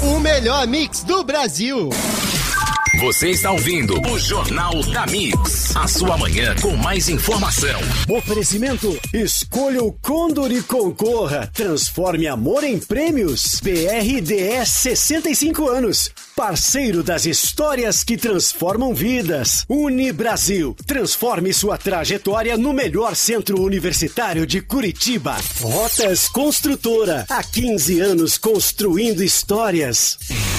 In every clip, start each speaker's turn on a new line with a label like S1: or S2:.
S1: O melhor mix do Brasil.
S2: Você está ouvindo o Jornal da Mix. A sua manhã com mais informação.
S3: Oferecimento: escolha o Condor e concorra. Transforme amor em prêmios. BRDS 65 anos. Parceiro das histórias que transformam vidas. Unibrasil. Transforme sua trajetória no melhor centro universitário de Curitiba. Rotas Construtora. Há 15 anos construindo histórias.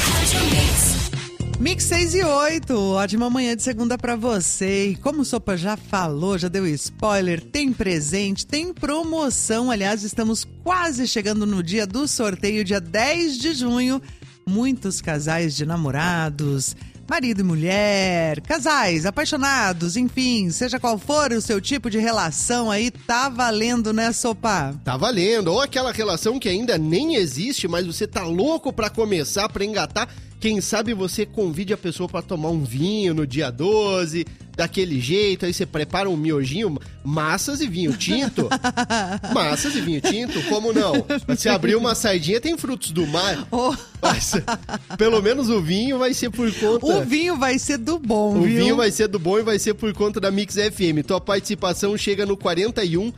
S4: Mix 6 e 8, ótima manhã de segunda pra você. E como o Sopa já falou, já deu spoiler, tem presente, tem promoção. Aliás, estamos quase chegando no dia do sorteio, dia 10 de junho. Muitos casais de namorados, marido e mulher, casais apaixonados, enfim, seja qual for o seu tipo de relação aí, tá valendo, né, Sopa?
S1: Tá valendo. Ou aquela relação que ainda nem existe, mas você tá louco pra começar, pra engatar. Quem sabe você convide a pessoa pra tomar um vinho no dia 12, daquele jeito, aí você prepara um miojinho, massas e vinho tinto. Massas e vinho tinto, como não? Se abrir uma sardinha, tem frutos do mar.
S4: Oh.
S1: Mas, pelo menos o vinho vai ser por conta...
S4: O vinho vai ser do bom,
S1: viu? O
S4: viu?
S1: vinho vai ser do bom e vai ser por conta da Mix FM. Tua participação chega no 41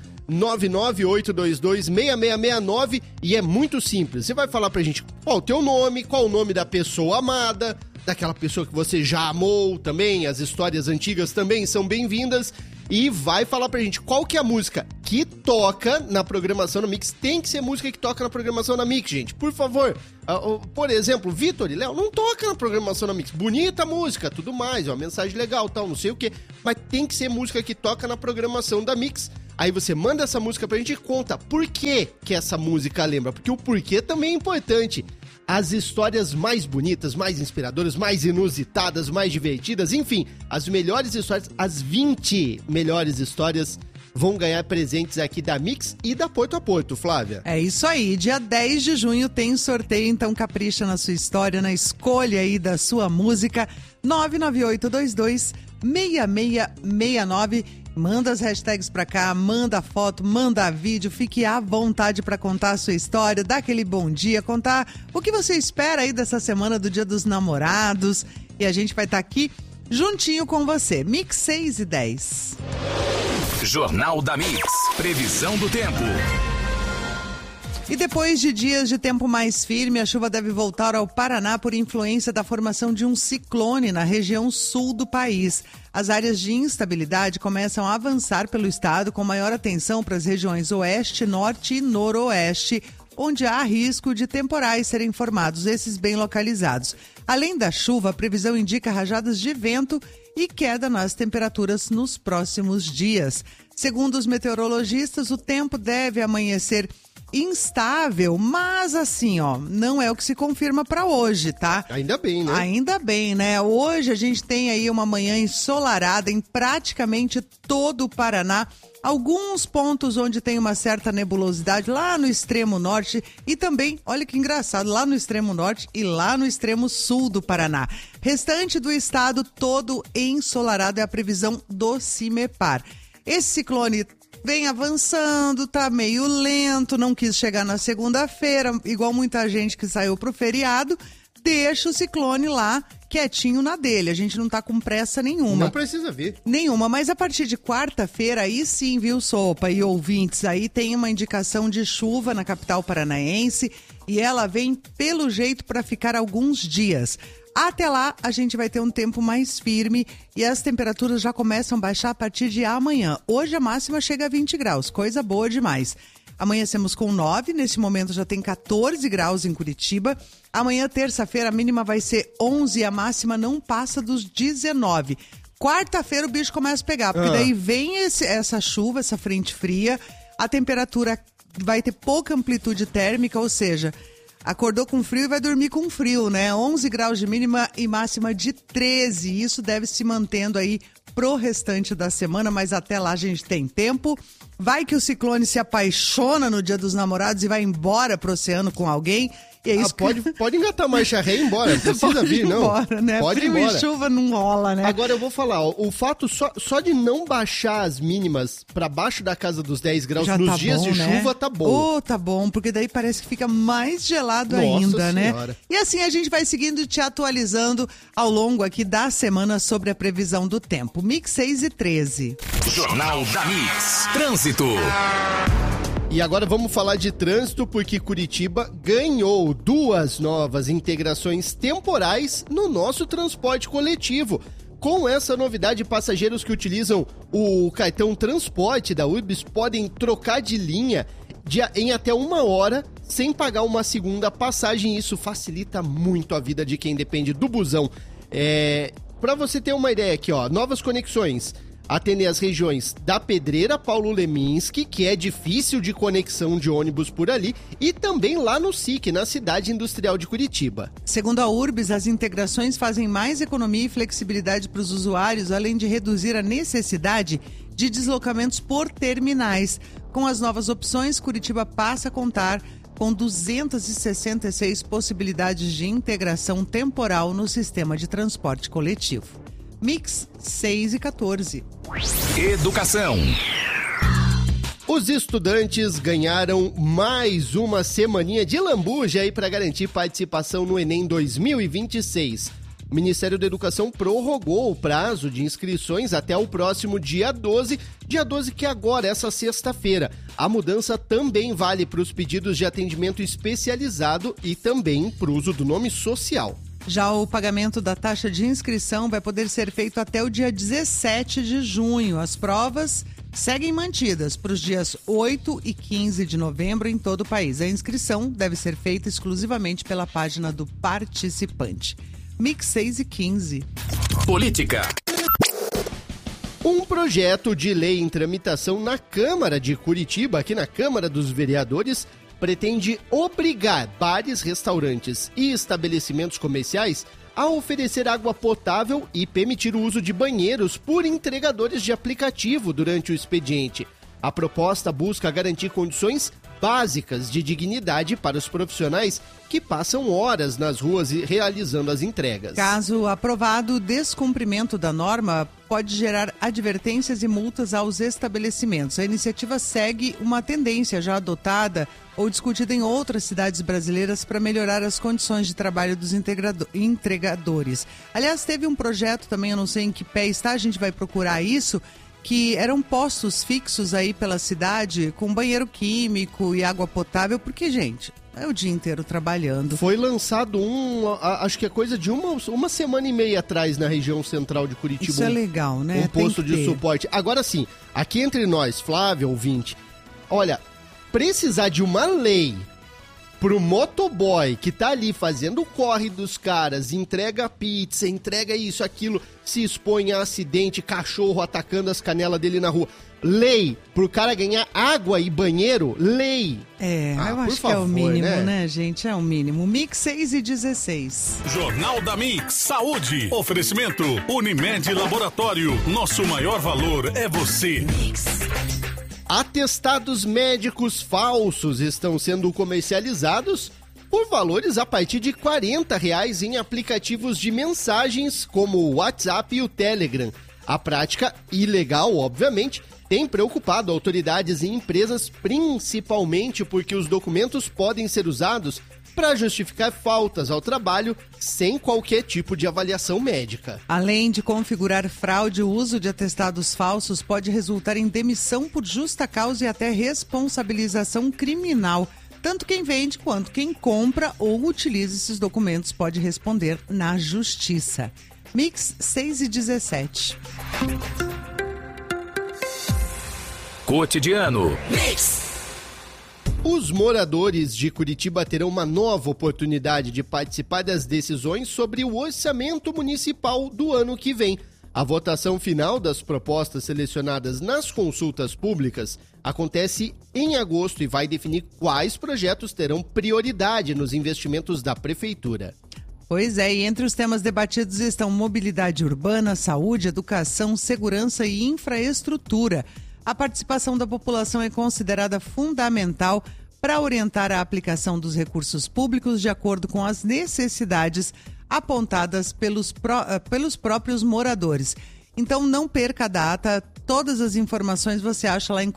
S1: 998226669 e é muito simples. Você vai falar pra gente qual o teu nome, qual o nome da pessoa amada, daquela pessoa que você já amou também, as histórias antigas também são bem-vindas, e vai falar pra gente qual que é a música que toca na programação da Mix. Tem que ser música que toca na programação da Mix, gente, por favor. Por exemplo, Vitor e Léo não toca na programação da Mix. Bonita a música, tudo mais, uma mensagem legal, tal, não sei o que, mas tem que ser música que toca na programação da Mix. Aí você manda essa música pra gente e conta por que essa música lembra, porque o porquê também é importante. As histórias mais bonitas, mais inspiradoras, mais inusitadas, mais divertidas, enfim, as melhores histórias, as 20 melhores histórias vão ganhar presentes aqui da Mix e da Porto a Porto, Flávia.
S4: É isso aí, dia 10 de junho tem sorteio, então capricha na sua história, na escolha aí da sua música. 998226669. Manda as hashtags pra cá, manda foto, manda vídeo, fique à vontade pra contar a sua história, dar aquele bom dia, contar o que você espera aí dessa semana do Dia dos Namorados. E a gente vai estar aqui juntinho com você. Mix 6 e 10.
S2: Jornal da Mix. Previsão do tempo.
S4: E depois de dias de tempo mais firme, a chuva deve voltar ao Paraná por influência da formação de um ciclone na região sul do país. As áreas de instabilidade começam a avançar pelo estado com maior atenção para as regiões oeste, norte e noroeste, onde há risco de temporais serem formados, esses bem localizados. Além da chuva, a previsão indica rajadas de vento e queda nas temperaturas nos próximos dias. Segundo os meteorologistas, o tempo deve amanhecer instável, mas assim, ó, não é o que se confirma para hoje, tá?
S1: Ainda bem, né?
S4: Ainda bem, né? Hoje a gente tem aí uma manhã ensolarada em praticamente todo o Paraná. Alguns pontos onde tem uma certa nebulosidade lá no extremo norte e também, olha que engraçado, lá no extremo norte e lá no extremo sul do Paraná. Restante do estado todo ensolarado é a previsão do CIMEPAR. Esse ciclone vem avançando, tá meio lento, não quis chegar na segunda-feira, igual muita gente que saiu pro feriado, deixa o ciclone lá quietinho na dele. A gente não tá com pressa nenhuma.
S1: Não precisa vir.
S4: Nenhuma, mas a partir de quarta-feira, aí sim, viu, Sopa e ouvintes, aí tem uma indicação de chuva na capital paranaense e ela vem pelo jeito para ficar alguns dias. Até lá, a gente vai ter um tempo mais firme e as temperaturas já começam a baixar a partir de amanhã. Hoje a máxima chega a 20 graus, coisa boa demais. Amanhecemos com 9, nesse momento já tem 14 graus em Curitiba. Amanhã, terça-feira, a mínima vai ser 11 e a máxima não passa dos 19. Quarta-feira o bicho começa a pegar, porque daí vem essa chuva, essa frente fria, a temperatura vai ter pouca amplitude térmica, ou seja, acordou com frio e vai dormir com frio, né? 11 graus de mínima e máxima de 13. Isso deve se mantendo aí pro restante da semana, mas até lá a gente tem tempo. Vai que o ciclone se apaixona no Dia dos Namorados e vai embora pro oceano com alguém E é isso
S1: pode engatar marcha ré e ir embora, não precisa vir, não.
S4: Embora, né?
S1: Pode ir
S4: Frio
S1: embora.
S4: e chuva não rola, né?
S1: Agora eu vou falar, ó, o fato só de não baixar as mínimas pra baixo da casa dos 10 graus
S4: Já
S1: nos
S4: tá
S1: dias
S4: bom,
S1: de
S4: né?
S1: chuva, tá bom.
S4: Tá bom, porque daí parece que fica mais gelado
S1: Nossa
S4: ainda,
S1: Senhora.
S4: né? E assim a gente vai seguindo e te atualizando ao longo aqui da semana sobre a previsão do tempo. Mix 6 e 13.
S2: Jornal da Mix. Trânsito.
S1: E agora vamos falar de trânsito, porque Curitiba ganhou 2 novas integrações temporais no nosso transporte coletivo. Com essa novidade, passageiros que utilizam o cartão transporte da Urbis podem trocar de linha em até 1 hora sem pagar uma segunda passagem. Isso facilita muito a vida de quem depende do busão. Para você ter uma ideia aqui, ó, novas conexões atendem as regiões da Pedreira, Paulo Leminski, que é difícil de conexão de ônibus por ali, e também lá no SIC, na Cidade Industrial de Curitiba.
S4: Segundo a Urbis, as integrações fazem mais economia e flexibilidade para os usuários, além de reduzir a necessidade de deslocamentos por terminais. Com as novas opções, Curitiba passa a contar com 266 possibilidades de integração temporal no sistema de transporte coletivo. Mix 6 e 14.
S2: Educação.
S1: Os estudantes ganharam mais uma semaninha de lambuja aí para garantir participação no Enem 2026. O Ministério da Educação prorrogou o prazo de inscrições até o próximo dia 12 que agora, essa sexta-feira. A mudança também vale para os pedidos de atendimento especializado e também para o uso do nome social.
S4: Já o pagamento da taxa de inscrição vai poder ser feito até o dia 17 de junho. As provas seguem mantidas para os dias 8 e 15 de novembro em todo o país. A inscrição deve ser feita exclusivamente pela página do participante. Mix 6 e 15.
S2: Política.
S1: Um projeto de lei em tramitação na Câmara de Curitiba, aqui na Câmara dos Vereadores, pretende obrigar bares, restaurantes e estabelecimentos comerciais a oferecer água potável e permitir o uso de banheiros por entregadores de aplicativo durante o expediente. A proposta busca garantir condições básicas de dignidade para os profissionais que passam horas nas ruas realizando as entregas.
S4: Caso aprovado, o descumprimento da norma pode gerar advertências e multas aos estabelecimentos. A iniciativa segue uma tendência já adotada ou discutida em outras cidades brasileiras para melhorar as condições de trabalho dos entregadores. Aliás, teve um projeto também, eu não sei em que pé está, a gente vai procurar isso, que eram postos fixos aí pela cidade com banheiro químico e água potável, porque, gente, é o dia inteiro trabalhando.
S1: Foi lançado acho que é coisa de uma semana e meia atrás na região central de Curitiba.
S4: Isso é legal, né?
S1: Um posto de suporte. Agora sim, aqui entre nós, Flávio, ouvinte, olha, precisar de uma lei pro motoboy que tá ali fazendo o corre dos caras, entrega pizza, entrega isso, aquilo, se expõe a acidente, cachorro atacando as canelas dele na rua. Lei pro cara ganhar água e banheiro, lei.
S4: Eu acho que é o mínimo, né, gente? É o mínimo. Mix 6 e 16.
S5: Jornal da Mix, saúde. Oferecimento Unimed Laboratório. Nosso maior valor é você. Mix.
S1: Atestados médicos falsos estão sendo comercializados por valores a partir de R$40 em aplicativos de mensagens como o WhatsApp e o Telegram. A prática, ilegal, obviamente, tem preocupado autoridades e empresas, principalmente porque os documentos podem ser usados para justificar faltas ao trabalho sem qualquer tipo de avaliação médica.
S4: Além de configurar fraude, o uso de atestados falsos pode resultar em demissão por justa causa e até responsabilização criminal. Tanto quem vende quanto quem compra ou utiliza esses documentos pode responder na justiça. Mix 6 e 17.
S2: Cotidiano.
S1: Mix. Os moradores de Curitiba terão uma nova oportunidade de participar das decisões sobre o orçamento municipal do ano que vem. A votação final das propostas selecionadas nas consultas públicas acontece em agosto e vai definir quais projetos terão prioridade nos investimentos da Prefeitura.
S4: Pois é, e entre os temas debatidos estão mobilidade urbana, saúde, educação, segurança e infraestrutura. A participação da população é considerada fundamental para orientar a aplicação dos recursos públicos de acordo com as necessidades apontadas pelos próprios moradores. Então não perca a data, todas as informações você acha lá em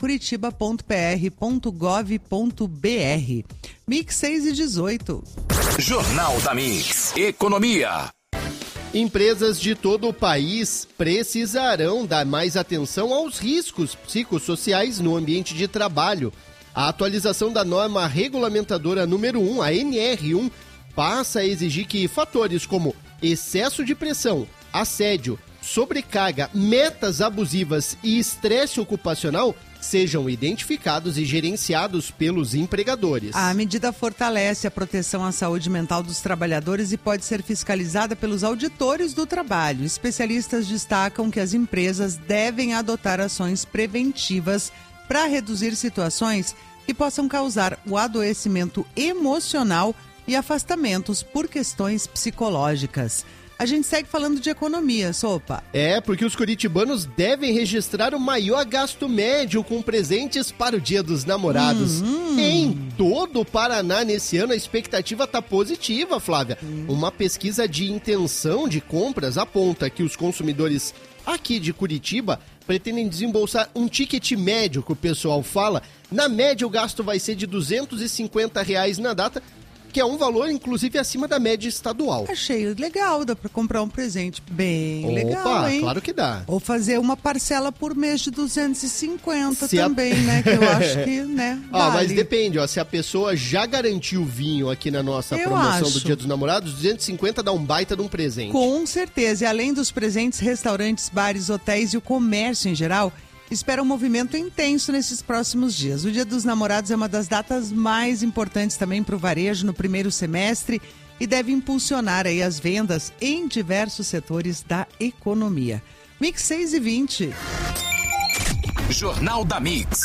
S4: curitiba.pr.gov.br. Mix 6:18.
S2: Jornal da Mix. Economia.
S1: Empresas de todo o país precisarão dar mais atenção aos riscos psicossociais no ambiente de trabalho. A atualização da norma regulamentadora número 1, a NR1, passa a exigir que fatores como excesso de pressão, assédio, sobrecarga, metas abusivas e estresse ocupacional sejam identificados e gerenciados pelos empregadores.
S4: A medida fortalece a proteção à saúde mental dos trabalhadores e pode ser fiscalizada pelos auditores do trabalho. Especialistas destacam que as empresas devem adotar ações preventivas para reduzir situações que possam causar o adoecimento emocional e afastamentos por questões psicológicas. A gente segue falando de economia, Sopa.
S1: Porque os curitibanos devem registrar o maior gasto médio com presentes para o Dia dos Namorados. Em todo o Paraná, nesse ano, a expectativa está positiva, Flávia. Uma pesquisa de intenção de compras aponta que os consumidores aqui de Curitiba pretendem desembolsar um ticket médio, que o pessoal fala. Na média, o gasto vai ser de R$250 na data, que é um valor, inclusive, acima da média estadual.
S4: Achei legal, dá pra comprar um presente bem legal, hein?
S1: Claro que dá.
S4: Ou fazer uma parcela por mês de 250 também, né? Que eu acho que, né, vale.
S1: Mas depende, se a pessoa já garantiu vinho aqui na nossa promoção do Dia dos Namorados, 250 dá um baita de um presente.
S4: Com certeza. E além dos presentes, restaurantes, bares, hotéis e o comércio em geral espera um movimento intenso nesses próximos dias. O Dia dos Namorados é uma das datas mais importantes também para o varejo no primeiro semestre e deve impulsionar aí as vendas em diversos setores da economia. Mix 6:20.
S2: Jornal da Mix.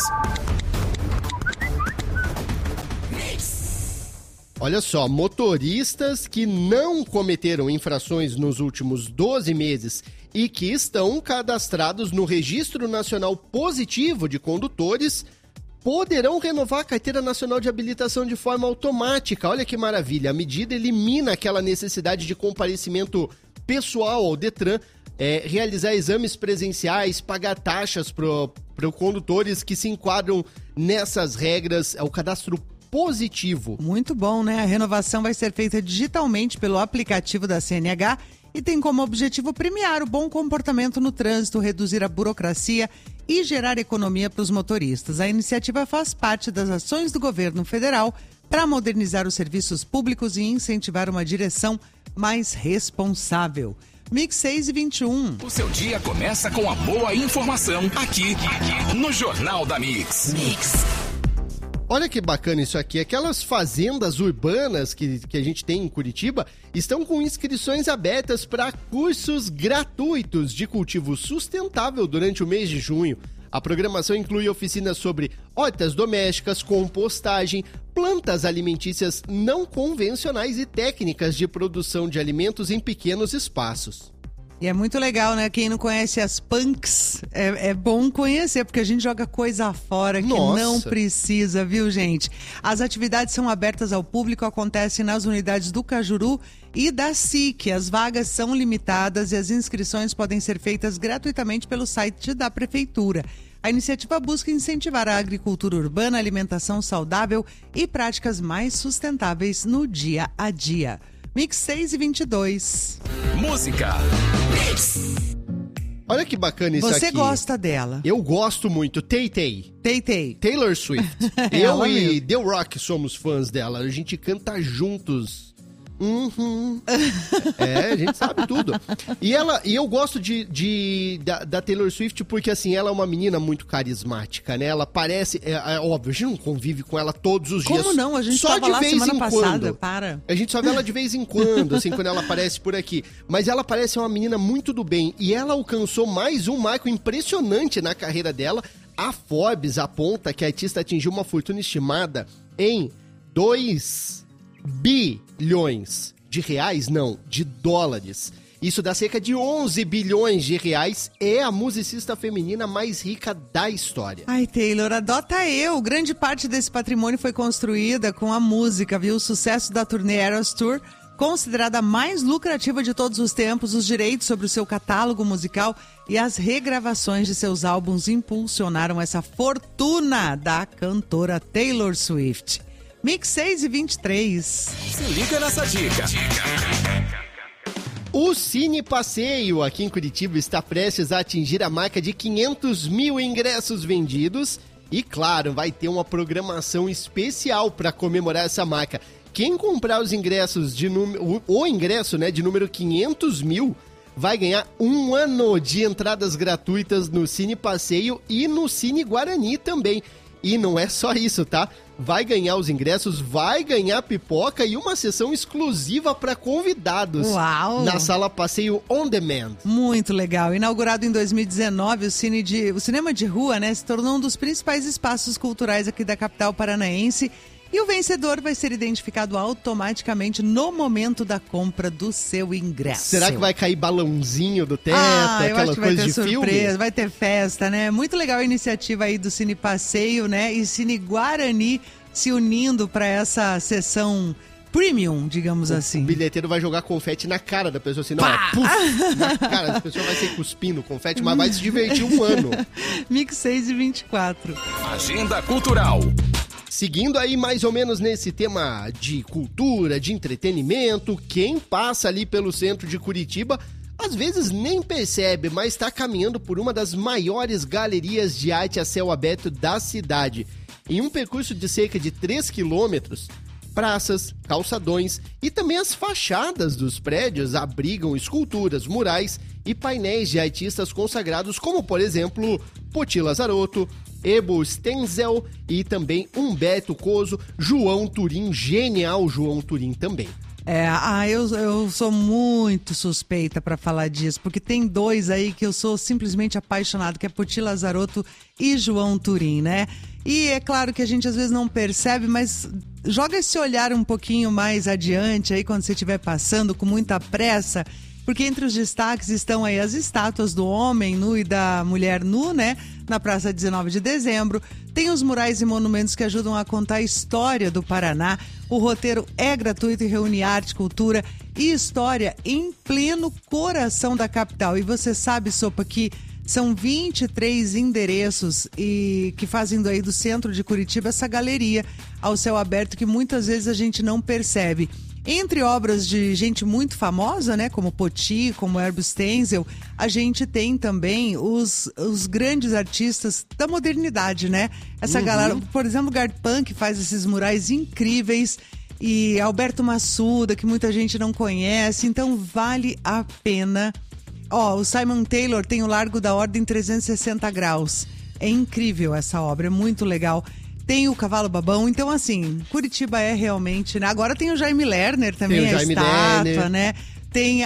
S1: Olha só, motoristas que não cometeram infrações nos últimos 12 meses e que estão cadastrados no Registro Nacional Positivo de Condutores poderão renovar a Carteira Nacional de Habilitação de forma automática. Olha que maravilha, a medida elimina aquela necessidade de comparecimento pessoal ao Detran, realizar exames presenciais, pagar taxas para condutores que se enquadram nessas regras, o cadastro positivo.
S4: Muito bom, né? A renovação vai ser feita digitalmente pelo aplicativo da CNH e tem como objetivo premiar o bom comportamento no trânsito, reduzir a burocracia e gerar economia para os motoristas. A iniciativa faz parte das ações do governo federal para modernizar os serviços públicos e incentivar uma direção mais responsável. Mix 6:21.
S2: O seu dia começa com a boa informação aqui no Jornal da Mix.
S1: Olha que bacana isso aqui, aquelas fazendas urbanas que a gente tem em Curitiba estão com inscrições abertas para cursos gratuitos de cultivo sustentável durante o mês de junho. A programação inclui oficinas sobre hortas domésticas, compostagem, plantas alimentícias não convencionais e técnicas de produção de alimentos em pequenos espaços.
S4: E é muito legal, né? Quem não conhece as punks, é bom conhecer, porque a gente joga coisa fora que não precisa, viu, gente? As atividades são abertas ao público, acontecem nas unidades do Cajuru e da SIC. As vagas são limitadas e as inscrições podem ser feitas gratuitamente pelo site da Prefeitura. A iniciativa busca incentivar a agricultura urbana, alimentação saudável e práticas mais sustentáveis no dia a dia. Mix 6:22.
S2: Música.
S1: Olha que bacana isso aqui.
S4: Você gosta dela?
S1: Eu gosto muito. Tay-Tay. Taylor Swift. Eu e The Rock somos fãs dela. A gente canta juntos. A gente sabe tudo. E eu gosto da Taylor Swift porque, assim, ela é uma menina muito carismática, né? Ela parece... óbvio, a gente não convive com ela todos os dias.
S4: Como não? A gente
S1: só
S4: tava
S1: de
S4: lá
S1: vez
S4: semana
S1: em
S4: passada,
S1: quando.
S4: para.
S1: A gente só vê ela de vez em quando, assim, quando ela aparece por aqui. Mas ela parece uma menina muito do bem. E ela alcançou mais um marco impressionante na carreira dela. A Forbes aponta que a artista atingiu uma fortuna estimada em 2 bilhões de reais, não, de dólares. Isso dá cerca de 11 bilhões de reais. É a musicista feminina mais rica da história.
S4: Ai, Taylor, adota eu. Grande parte desse patrimônio foi construída com a música, viu? O sucesso da turnê Eras Tour, considerada a mais lucrativa de todos os tempos, os direitos sobre o seu catálogo musical e as regravações de seus álbuns impulsionaram essa fortuna da cantora Taylor Swift. Mix 6h23.
S2: Se liga nessa dica.
S1: O Cine Passeio aqui em Curitiba está prestes a atingir a marca de 500 mil ingressos vendidos e, claro, vai ter uma programação especial para comemorar essa marca. Quem comprar os ingressos o ingresso, né, de número 500 mil vai ganhar 1 ano de entradas gratuitas no Cine Passeio e no Cine Guarani também. E não é só isso, tá? Vai ganhar os ingressos, vai ganhar pipoca e uma sessão exclusiva para convidados.
S4: Uau!
S1: Na Sala Passeio On Demand.
S4: Muito legal. Inaugurado em 2019, o cinema de rua, né, se tornou um dos principais espaços culturais aqui da capital paranaense. E o vencedor vai ser identificado automaticamente no momento da compra do seu ingresso.
S1: Será que vai cair balãozinho do teto,
S4: eu acho que vai ter surpresa,
S1: filme?
S4: vai ter festa, né? Muito legal a iniciativa aí do Cine Passeio, né? E Cine Guarani se unindo para essa sessão premium, digamos assim.
S1: O bilheteiro vai jogar confete na cara da pessoa, assim, não, puf, na cara da pessoa vai ser cuspindo confete, mas vai se divertir 1 ano.
S4: Mix 6h24.
S2: Agenda Cultural.
S1: Seguindo aí mais ou menos nesse tema de cultura, de entretenimento, quem passa ali pelo centro de Curitiba, às vezes nem percebe, mas está caminhando por uma das maiores galerias de arte a céu aberto da cidade. Em um percurso de cerca de 3 quilômetros, praças, calçadões e também as fachadas dos prédios abrigam esculturas, murais e painéis de artistas consagrados como, por exemplo, Poti Lazarotto, Ebo Stenzel e também Humberto Coso, João Turim, genial João Turim também.
S4: Eu sou muito suspeita para falar disso, porque tem 2 aí que eu sou simplesmente apaixonado, que é Poti Lazarotto e João Turim, né? E é claro que a gente às vezes não percebe, mas joga esse olhar um pouquinho mais adiante aí quando você estiver passando com muita pressa, porque entre os destaques estão aí as estátuas do homem nu e da mulher nu, né? Na Praça 19 de Dezembro. Tem os murais e monumentos que ajudam a contar a história do Paraná. O roteiro é gratuito e reúne arte, cultura e história em pleno coração da capital. E você sabe, Sopa, que são 23 endereços e que fazem daí do centro de Curitiba essa galeria ao céu aberto que muitas vezes a gente não percebe. Entre obras de gente muito famosa, né, como Poti, como Ebo Stenzel, a gente tem também os grandes artistas da modernidade, né? Essa galera, por exemplo, o Garpan, que faz esses murais incríveis, e Alberto Massuda, que muita gente não conhece, então vale a pena. O Simon Taylor tem o Largo da Ordem 360 graus. É incrível essa obra, é muito legal. Tem o Cavalo Babão, então assim, Curitiba é realmente, né? Agora tem o Jaime Lerner também, a estátua, né? Tem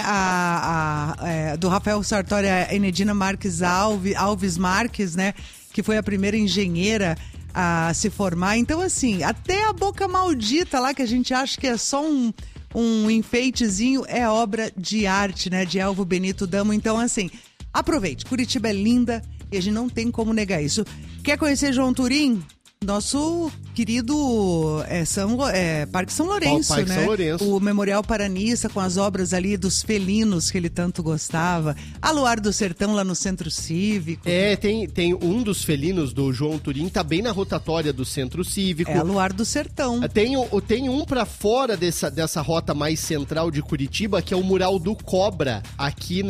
S4: do Rafael Sartori, a Enedina Marques Alves Marques, né? Que foi a primeira engenheira a se formar. Então assim, até a Boca Maldita lá, que a gente acha que é só um enfeitezinho, é obra de arte, né? De Elvo Benito Damo. Então assim, aproveite, Curitiba é linda e a gente não tem como negar isso. Quer conhecer João Turim? Nosso querido Parque São Lourenço,
S1: Parque
S4: né?
S1: São Lourenço.
S4: O Memorial Paranista com as obras ali dos felinos que ele tanto gostava. A Luar do Sertão lá no Centro Cívico.
S1: Tem um dos felinos do João Turim, tá bem na rotatória do Centro Cívico.
S4: É a Luar do Sertão.
S1: Tem um pra fora dessa rota mais central de Curitiba, que é o Mural do Cobra, aqui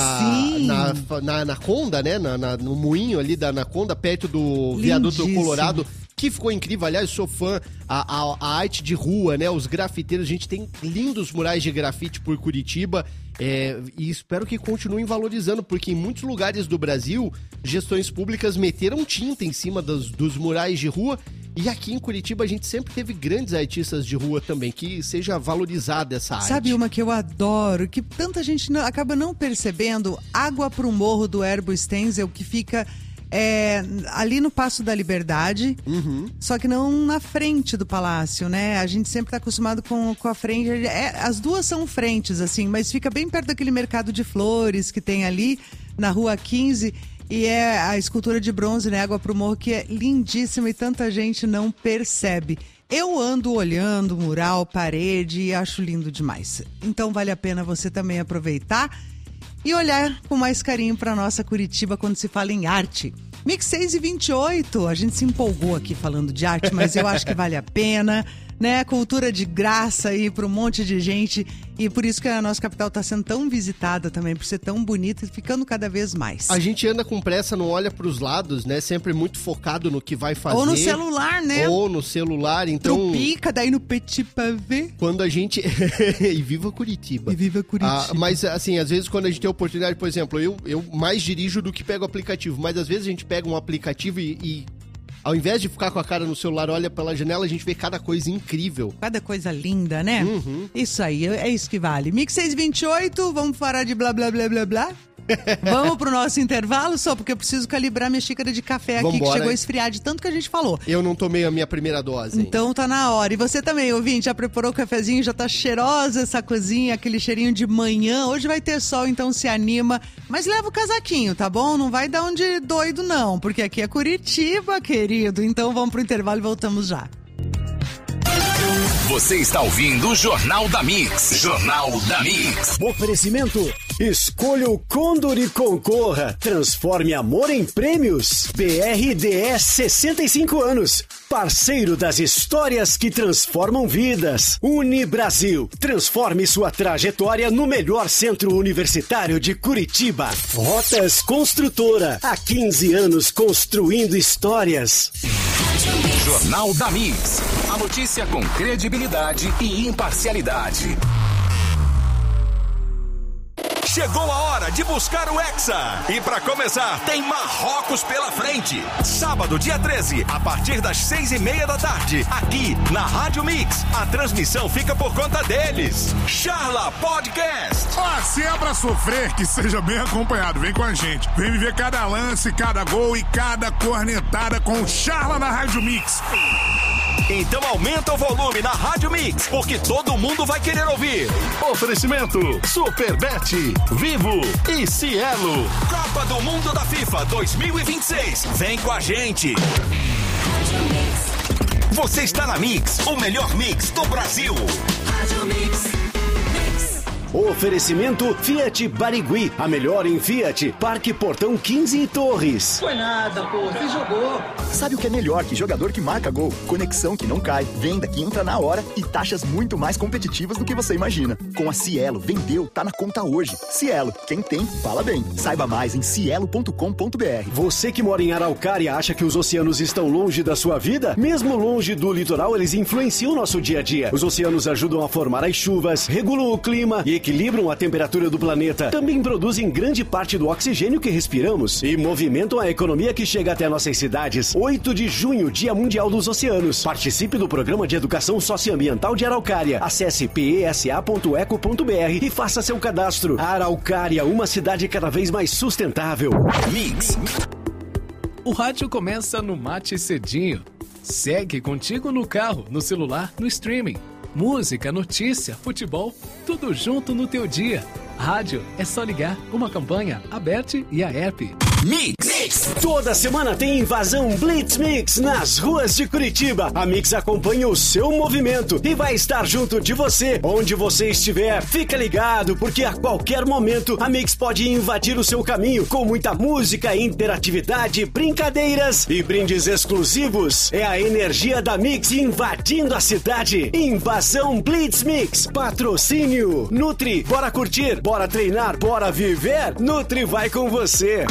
S1: na Anaconda, né? No moinho ali da Anaconda, perto do Viaduto do Colorado. Que ficou incrível, aliás, sou fã, a arte de rua, né, os grafiteiros, a gente tem lindos murais de grafite por Curitiba, e espero que continuem valorizando, porque em muitos lugares do Brasil, gestões públicas meteram tinta em cima dos murais de rua, e aqui em Curitiba a gente sempre teve grandes artistas de rua também, que seja valorizada essa arte.
S4: Sabe uma que eu adoro, que tanta gente acaba não percebendo? Água pro Morro do Ebo Stenzel, que fica ali no Paço da Liberdade, só que não na frente do palácio, né? A gente sempre tá acostumado com a frente. As duas são frentes, assim, mas fica bem perto daquele mercado de flores que tem ali na Rua 15. E é a escultura de bronze, né? Água pro Morro, que é lindíssima e tanta gente não percebe. Eu ando olhando mural, parede e acho lindo demais. Então vale a pena você também aproveitar e olhar com mais carinho para nossa Curitiba quando se fala em arte. Mix 6h28, a gente se empolgou aqui falando de arte, mas eu acho que vale a pena, né? Cultura de graça aí para um monte de gente, e por isso que a nossa capital está sendo tão visitada também, por ser tão bonita e ficando cada vez mais.
S1: A gente anda com pressa, não olha para os lados, né? Sempre muito focado no que vai fazer.
S4: Ou no celular, né?
S1: Ou no celular, então...
S4: Trupica, daí no Petit Pavé.
S1: Quando a gente... E viva Curitiba.
S4: E viva Curitiba.
S1: Mas, assim, às vezes quando a gente tem a oportunidade, por exemplo, eu mais dirijo do que pego o aplicativo, mas às vezes a gente pega um aplicativo e ao invés de ficar com a cara no celular, olha pela janela, a gente vê cada coisa incrível.
S4: Cada coisa linda, né? Isso aí, é isso que vale. Mix 628, vamos parar de blá, blá, blá, blá, blá. Vamos pro nosso intervalo, só porque eu preciso calibrar minha xícara de café aqui, que chegou a esfriar de tanto que a gente falou.
S1: Eu não tomei a minha primeira dose.
S4: Então tá na hora. E você também, ouvinte, já preparou o cafezinho? Já tá cheirosa essa cozinha, aquele cheirinho de manhã. Hoje vai ter sol, então se anima. Mas leva o casaquinho, tá bom? Não vai dar um de doido não, porque aqui é Curitiba, querido. Então vamos pro intervalo e voltamos já.
S2: Você está ouvindo o Jornal da Mix. Jornal da Mix.
S3: Oferecimento: escolha o Condor e concorra. Transforme amor em prêmios. BRDS 65 anos. Parceiro das histórias que transformam vidas. Unibrasil. Transforme sua trajetória no melhor centro universitário de Curitiba. Rotas Construtora. Há 15 anos construindo histórias.
S2: Jornal da Mix. A notícia com credibilidade e imparcialidade.
S6: Chegou a hora de buscar o Hexa. E para começar, tem Marrocos pela frente. Sábado, dia 13, a partir das 6:30 da tarde, aqui na Rádio Mix. A transmissão fica por conta deles. Charla Podcast.
S7: Se é pra sofrer, que seja bem acompanhado. Vem com a gente. Vem viver cada lance, cada gol e cada cornetada com o Charla na Rádio Mix.
S6: Então aumenta o volume na Rádio Mix, porque todo mundo vai querer ouvir.
S5: Oferecimento: Superbet, Vivo e Cielo.
S6: Copa do Mundo da FIFA 2026. Vem com a gente. Você está na Mix, o melhor mix do Brasil. Rádio Mix.
S3: Oferecimento: Fiat Barigui, a melhor em Fiat, Parque Portão 15 e Torres.
S8: Foi nada, pô, você jogou.
S9: Sabe o que é melhor que jogador que marca gol? Conexão que não cai, venda que entra na hora e taxas muito mais competitivas do que você imagina. Com a Cielo, vendeu, tá na conta hoje. Cielo, quem tem, fala bem. Saiba mais em cielo.com.br.
S3: Você que mora em Araucária acha que os oceanos estão longe da sua vida? Mesmo longe do litoral, eles influenciam o nosso dia a dia. Os oceanos ajudam a formar as chuvas, regulam o clima e equilibram a temperatura do planeta. Também produzem grande parte do oxigênio que respiramos e movimentam a economia que chega até nossas cidades. 8 de junho, Dia Mundial dos Oceanos. Participe do Programa de Educação Socioambiental de Araucária. Acesse pesa.eco.br e faça seu cadastro. Araucária, uma cidade cada vez mais sustentável.
S2: Mix.
S10: O rádio começa no Mate Cedinho. Segue contigo no carro, no celular, no streaming. Música, notícia, futebol, tudo junto no teu dia. Rádio é só ligar, uma campanha, a Bet e a app.
S3: Mix. Toda semana tem invasão Blitz Mix nas ruas de Curitiba. A Mix acompanha o seu movimento e vai estar junto de você, onde você estiver. Fica ligado, porque a qualquer momento a Mix pode invadir o seu caminho com muita música, interatividade, brincadeiras e brindes exclusivos. É a energia da Mix invadindo a cidade. Invasão Blitz Mix. Patrocínio Nutri. Bora curtir, bora treinar, bora viver. Nutri vai com você.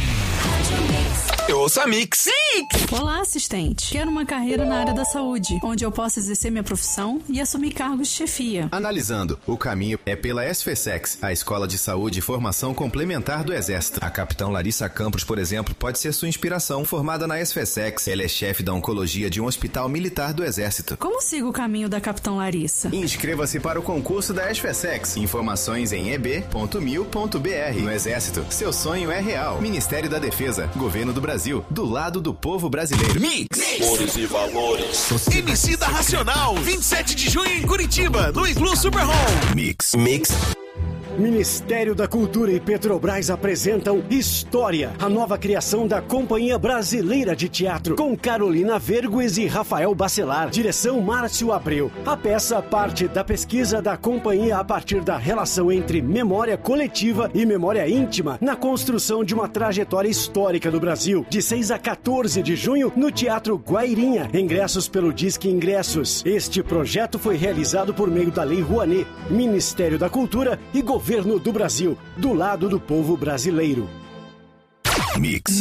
S6: Eu ouço a Mix.
S11: Olá, assistente. Quero uma carreira na área da saúde, onde eu possa exercer minha profissão e assumir cargos de chefia.
S12: Analisando, o caminho é pela SFSEX, a Escola de Saúde e Formação Complementar do Exército. A capitã Larissa Campos, por exemplo, pode ser sua inspiração. Formada na SFSEX, ela é chefe da oncologia de um hospital militar do Exército.
S11: Como sigo o caminho da capitã Larissa?
S12: Inscreva-se para o concurso da SFSEX. Informações em eb.mil.br. No Exército, seu sonho é real. Ministério da Defesa, Governo do Brasil. Brasil, do lado do povo brasileiro.
S2: Mix.
S6: Cores e valores. MC da Racional, 27 de junho em Curitiba, no Iglu Super Home.
S2: Mix.
S3: Ministério da Cultura e Petrobras apresentam História, a nova criação da Companhia Brasileira de Teatro, com Carolina Vergues e Rafael Bacelar. Direção Márcio Abreu. A peça parte da pesquisa da companhia a partir da relação entre memória coletiva e memória íntima na construção de uma trajetória histórica do Brasil. De 6 a 14 de junho, no Teatro Guairinha. Ingressos pelo Disque Ingressos. Este projeto foi realizado por meio da Lei Rouanet, Ministério da Cultura e Governo do Brasil, do lado do povo brasileiro.
S2: Mix.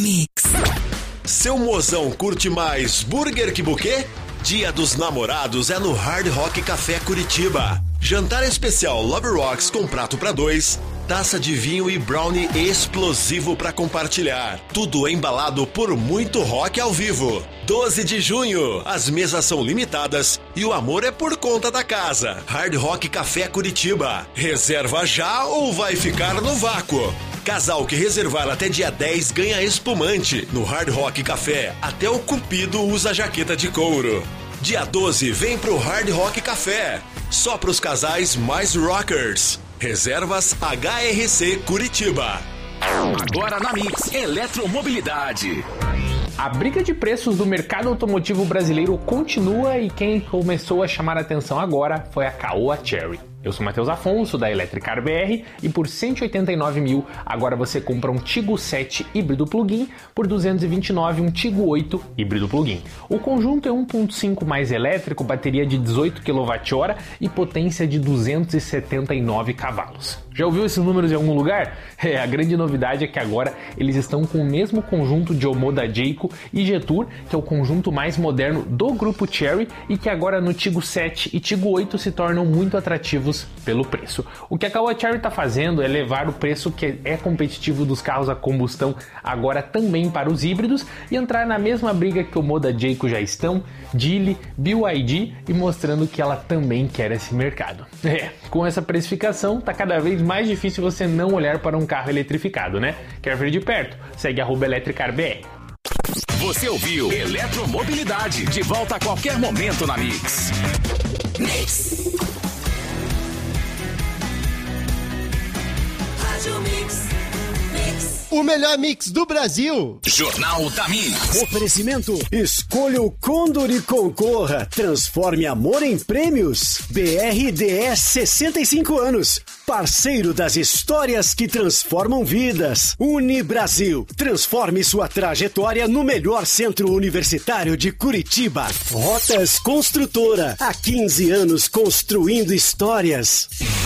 S6: Seu mozão curte mais burger que buquê? Dia dos Namorados é no Hard Rock Café Curitiba. Jantar especial Love Rocks com prato para 2, taça de vinho e brownie explosivo para compartilhar. Tudo embalado por muito rock ao vivo. 12 de junho, as mesas são limitadas e o amor é por conta da casa. Hard Rock Café Curitiba. Reserva já ou vai ficar no vácuo? Casal que reservar até dia 10 ganha espumante. No Hard Rock Café, até o cupido usa jaqueta de couro. Dia 12, vem pro Hard Rock Café. Só pros casais mais rockers. Reservas HRC Curitiba.
S2: Agora na Mix, eletromobilidade.
S13: A briga de preços do mercado automotivo brasileiro continua e quem começou a chamar a atenção agora foi a Caoa Chery. Eu sou Matheus Afonso, da Electricar BR, e por R$ 189 mil, agora você compra um Tigo 7 híbrido plug-in, por R$ 229 um Tigo 8 híbrido plug-in. O conjunto é 1.5 mais elétrico, bateria de 18 kWh e potência de 279 cavalos. Já ouviu esses números em algum lugar? A grande novidade é que agora eles estão com o mesmo conjunto de Omoda Jayco e Jetour, que é o conjunto mais moderno do grupo Chery e que agora no Tigo 7 e Tigo 8 se tornam muito atrativos pelo preço. O que a Caoa Chery está fazendo é levar o preço que é competitivo dos carros a combustão agora também para os híbridos e entrar na mesma briga que o Omoda Jayco já estão, Geely, BYD, e mostrando que ela também quer esse mercado. Com essa precificação, tá cada vez mais difícil você não olhar para um carro eletrificado, né? Quer ver de perto? Segue @EletricarBR.
S2: Você ouviu Eletromobilidade. De volta a qualquer momento na Mix. Mix.
S1: O melhor mix do Brasil.
S2: Jornal da Mix.
S3: Oferecimento. Escolha o Condor e concorra. Transforme amor em prêmios. BRDS 65 anos. Parceiro das histórias que transformam vidas. Unibrasil. Transforme sua trajetória no melhor centro universitário de Curitiba. Rotas Construtora. Há 15 anos construindo histórias.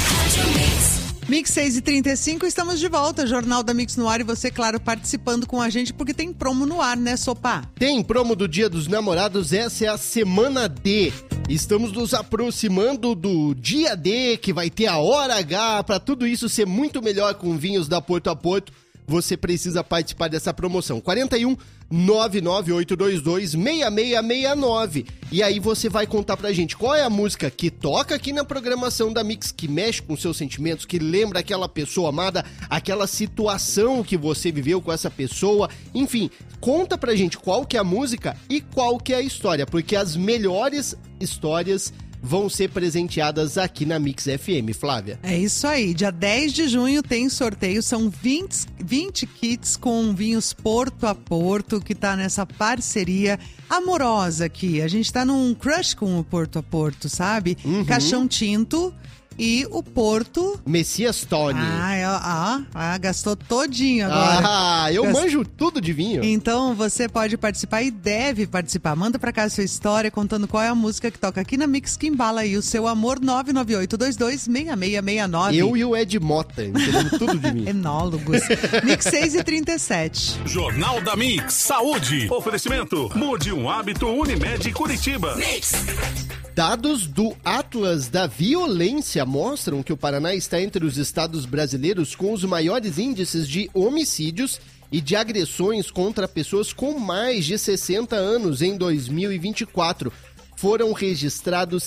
S4: Mix 6h35, estamos de volta, Jornal da Mix no ar e você, claro, participando com a gente porque tem promo no ar, né, Sopá?
S1: Tem promo do Dia dos Namorados, essa é a Semana D. Estamos nos aproximando do Dia D, que vai ter a Hora H, para tudo isso ser muito melhor com vinhos da Porto a Porto. Você precisa participar dessa promoção. 41 99822 6669. E aí você vai contar pra gente qual é a música que toca aqui na programação da Mix, que mexe com seus sentimentos, que lembra aquela pessoa amada, aquela situação que você viveu com essa pessoa. Enfim, conta pra gente qual que é a música e qual que é a história, porque as melhores histórias vão ser presenteadas aqui na Mix FM, Flávia.
S4: É isso aí, dia 10 de junho tem sorteio, são 20 kits com vinhos Porto a Porto, que tá nessa parceria amorosa aqui. A gente tá num crush com o Porto a Porto, sabe? Caixão Tinto e o Porto...
S1: Messias Tony.
S4: Gastou todinho agora.
S1: Eu manjo tudo de vinho.
S4: Então você pode participar e deve participar. Manda pra cá a sua história contando qual é a música que toca aqui na Mix, que embala aí o seu amor. 998226669.
S1: Eu e o Ed Mota, entendendo tudo de mim.
S4: Enólogos. Mix 6h37.
S5: Jornal da Mix, saúde. Oferecimento, mude um hábito, Unimed Curitiba. Mix.
S1: Dados do Atlas da Violência mostram que o Paraná está entre os estados brasileiros com os maiores índices de homicídios e de agressões contra pessoas com mais de 60 anos em 2024. Foram registrados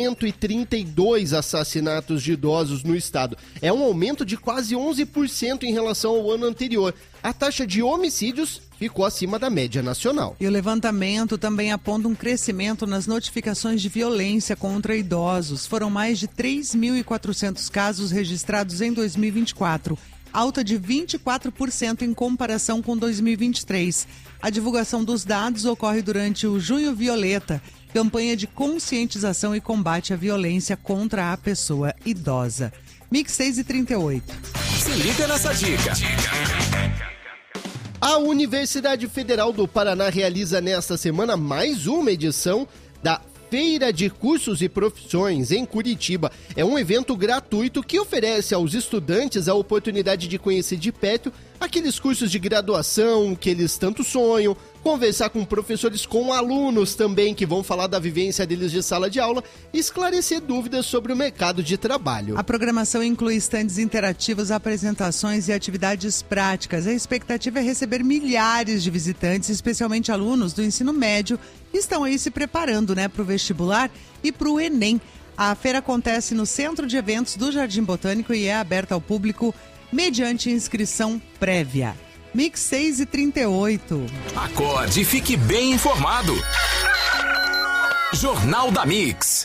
S1: 132 assassinatos de idosos no estado. É um aumento de quase 11% em relação ao ano anterior. A taxa de homicídios ficou acima da média nacional.
S4: E o levantamento também aponta um crescimento nas notificações de violência contra idosos. Foram mais de 3.400 casos registrados em 2024, alta de 24% em comparação com 2023. A divulgação dos dados ocorre durante o Junho Violeta, campanha de conscientização e combate à violência contra a pessoa idosa. Mix 6h38.
S2: Se liga nessa dica.
S1: A Universidade Federal do Paraná realiza nesta semana mais uma edição da Feira de Cursos e Profissões em Curitiba. É um evento gratuito que oferece aos estudantes a oportunidade de conhecer de perto aqueles cursos de graduação que eles tanto sonham, conversar com professores, com alunos também que vão falar da vivência deles de sala de aula e esclarecer dúvidas sobre o mercado de trabalho.
S4: A programação inclui estandes interativos, apresentações e atividades práticas. A expectativa é receber milhares de visitantes, especialmente alunos do ensino médio, que estão aí se preparando, para o vestibular e para o Enem. A feira acontece no Centro de Eventos do Jardim Botânico e é aberta ao público mediante inscrição prévia. Mix 6h38.
S2: Acorde e fique bem informado. Jornal da Mix.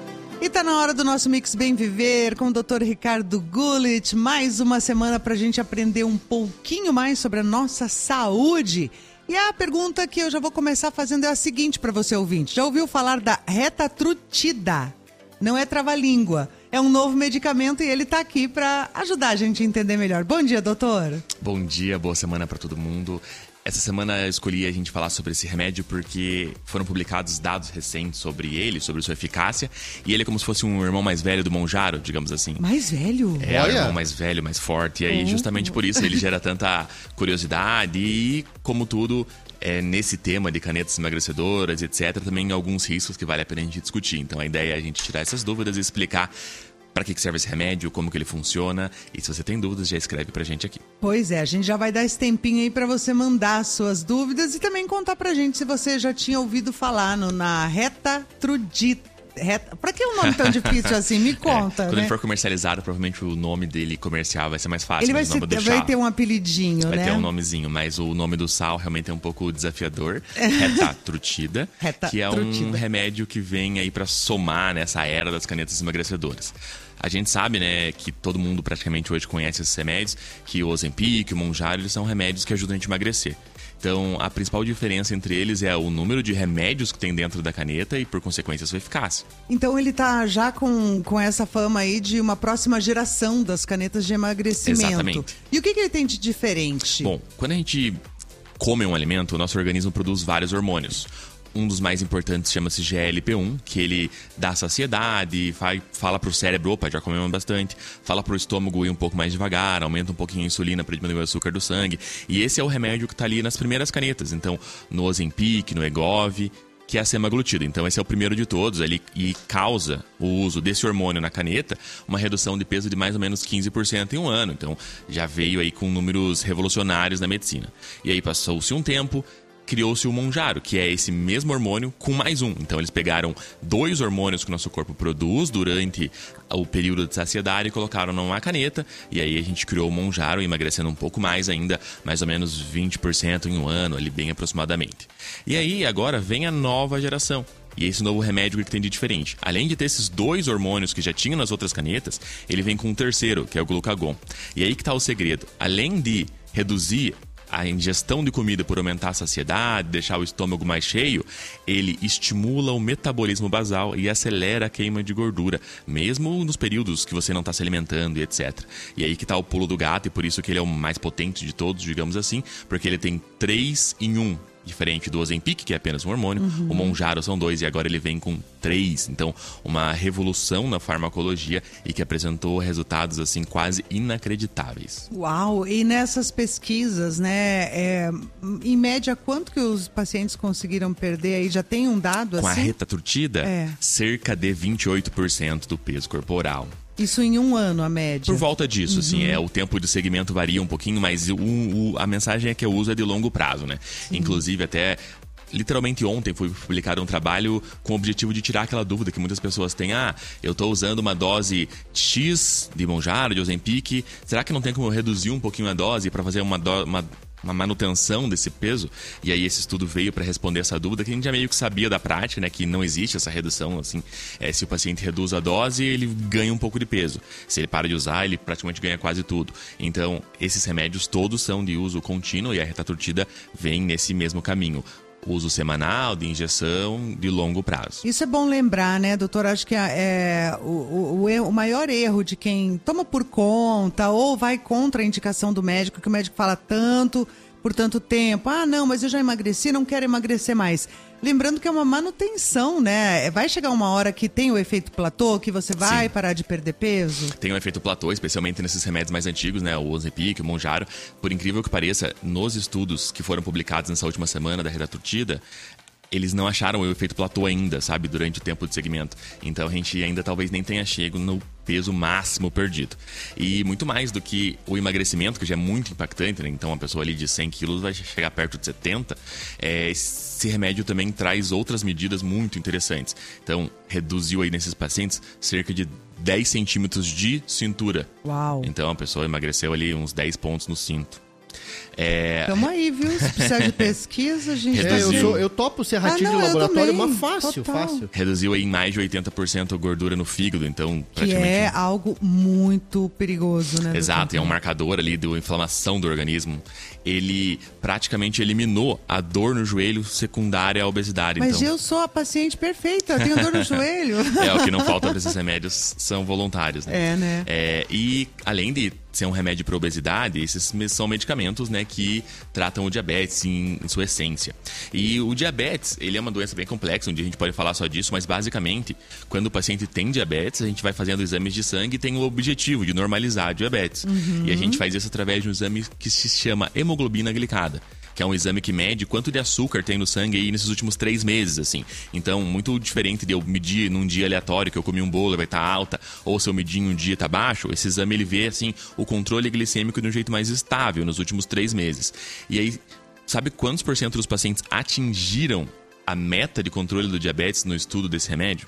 S4: E tá na hora do nosso Mix Bem Viver com o Dr. Ricardo Gullit. Mais uma semana pra gente aprender um pouquinho mais sobre a nossa saúde. E a pergunta que eu já vou começar fazendo é a seguinte para você ouvinte. Já ouviu falar da retatrutida? Não é trava-língua. É um novo medicamento e ele tá aqui para ajudar a gente a entender melhor. Bom dia, doutor.
S14: Bom dia, boa semana para todo mundo. Essa semana eu escolhi a gente falar sobre esse remédio porque foram publicados dados recentes sobre ele, sobre sua eficácia. E ele é como se fosse um irmão mais velho do Monjaro, digamos assim.
S4: Mais velho?
S14: É, o irmão mais velho, mais forte. E aí, justamente por isso, ele gera tanta curiosidade e, como tudo, nesse tema de canetas emagrecedoras, etc., também alguns riscos que vale a pena a gente discutir. Então a ideia é a gente tirar essas dúvidas e explicar para que serve esse remédio, como que ele funciona. E se você tem dúvidas, já escreve pra gente aqui.
S4: Pois é, a gente já vai dar esse tempinho aí para você mandar suas dúvidas e também contar pra gente se você já tinha ouvido falar na retatrutida. Pra que um nome tão difícil assim? Me conta,
S14: Quando ele for comercializado, provavelmente o nome dele comercial vai ser mais fácil.
S4: Ele vai ter um apelidinho,
S14: vai ter um nomezinho, mas o nome do sal realmente é um pouco desafiador. Retatrutida, que é um remédio que vem aí pra somar nessa era das canetas emagrecedoras. A gente sabe, que todo mundo praticamente hoje conhece esses remédios, que o Ozempic, o Monjaro, eles são remédios que ajudam a gente a emagrecer. Então, a principal diferença entre eles é o número de remédios que tem dentro da caneta e, por consequência, a sua eficácia.
S4: Então, ele tá já com essa fama aí de uma próxima geração das canetas de emagrecimento.
S14: Exatamente.
S4: E o que ele tem de diferente?
S14: Bom, quando a gente come um alimento, o nosso organismo produz vários hormônios. Um dos mais importantes chama-se GLP-1, que ele dá saciedade, fala pro cérebro, opa, já comemos bastante. Fala pro estômago ir um pouco mais devagar, aumenta um pouquinho a insulina para diminuir o açúcar do sangue. E esse é o remédio que tá ali nas primeiras canetas. Então, no Ozempic, no Wegovy, que é a semaglutida. Então, esse é o primeiro de todos e causa o uso desse hormônio na caneta uma redução de peso de mais ou menos 15% em um ano. Então, já veio aí com números revolucionários na medicina. E aí passou-se um tempo, criou-se o Monjaro, que é esse mesmo hormônio com mais um. Então eles pegaram 2 hormônios que o nosso corpo produz durante o período de saciedade e colocaram numa caneta. E aí a gente criou o Monjaro, emagrecendo um pouco mais ainda, mais ou menos 20% em um ano, ali bem aproximadamente. E aí agora vem a nova geração. E esse novo remédio que tem de diferente. Além de ter esses 2 hormônios que já tinham nas outras canetas, ele vem com um terceiro, que é o glucagon. E aí que tá o segredo. Além de reduzir a ingestão de comida por aumentar a saciedade, deixar o estômago mais cheio, ele estimula o metabolismo basal e acelera a queima de gordura, mesmo nos períodos que você não está se alimentando e etc. E aí que está o pulo do gato, e por isso que ele é o mais potente de todos, digamos assim, porque ele tem 3 em 1. Diferente do Ozempic, que é apenas um hormônio, o Monjaro são 2 e agora ele vem com 3. Então, uma revolução na farmacologia e que apresentou resultados assim quase inacreditáveis.
S4: Uau! E nessas pesquisas, em média, quanto que os pacientes conseguiram perder aí? Já tem um dado assim?
S14: Com a retatrutida, cerca de 28% do peso corporal.
S4: Isso em um ano, a média?
S14: Por volta disso, assim, o tempo de segmento varia um pouquinho, mas a mensagem é que eu uso é de longo prazo, né? Inclusive, até literalmente ontem foi publicado um trabalho com o objetivo de tirar aquela dúvida que muitas pessoas têm. Eu tô usando uma dose X de Monjaro, de Ozempic, será que não tem como eu reduzir um pouquinho a dose para fazer uma uma manutenção desse peso, e aí esse estudo veio para responder essa dúvida que a gente já meio que sabia da prática, né, que não existe essa redução, assim, se o paciente reduz a dose, ele ganha um pouco de peso. Se ele para de usar, ele praticamente ganha quase tudo. Então, esses remédios todos são de uso contínuo e a retatrutida vem nesse mesmo caminho. Uso semanal, de injeção, de longo prazo.
S4: Isso é bom lembrar, né, doutor? Acho que o maior erro de quem toma por conta ou vai contra a indicação do médico, que o médico fala tanto, por tanto tempo. Ah, não, mas eu já emagreci, não quero emagrecer mais. Lembrando que é uma manutenção, né? Vai chegar uma hora que tem o efeito platô, que você vai parar de perder peso?
S14: Tem o efeito platô, especialmente nesses remédios mais antigos, né? O Ozempic, o Mounjaro. Por incrível que pareça, nos estudos que foram publicados nessa última semana da retatrutida, eles não acharam o efeito platô ainda, sabe? Durante o tempo de segmento. Então a gente ainda talvez nem tenha chego no peso máximo perdido. E muito mais do que o emagrecimento, que já é muito impactante, né? Então uma pessoa ali de 100 quilos vai chegar perto de 70. Esse remédio também traz outras medidas muito interessantes. Então reduziu aí nesses pacientes cerca de 10 centímetros de cintura.
S4: Uau!
S14: Então a pessoa emagreceu ali uns 10 pontos no cinto.
S4: Tamo aí, viu? Se precisar de pesquisa, a gente...
S1: Eu topo ser ratinho de laboratório, mas fácil.
S14: Reduziu aí em mais de 80% a gordura no fígado, então
S4: praticamente... Que é algo muito perigoso, né?
S14: Exato, é um marcador ali da inflamação do organismo. Ele praticamente eliminou a dor no joelho secundária à obesidade.
S4: Mas
S14: então...
S4: eu sou a paciente perfeita, eu tenho dor no joelho.
S14: O que não falta para esses remédios são voluntários, né?
S4: né?
S14: E além de ser um remédio para obesidade, esses são medicamentos, né, que tratam o diabetes em sua essência. E o diabetes, ele é uma doença bem complexa, um dia a gente pode falar só disso, mas basicamente, quando o paciente tem diabetes, a gente vai fazendo exames de sangue e tem o objetivo de normalizar a diabetes. E a gente faz isso através de um exame que se chama hemoglobina glicada, que é um exame que mede quanto de açúcar tem no sangue aí nesses últimos 3 meses, assim. Então, muito diferente de eu medir num dia aleatório que eu comi um bolo e vai estar alta, ou se eu medir em um dia tá baixo, esse exame ele vê, assim, o controle glicêmico de um jeito mais estável nos últimos 3 meses. E aí, sabe quantos % dos pacientes atingiram a meta de controle do diabetes no estudo desse remédio?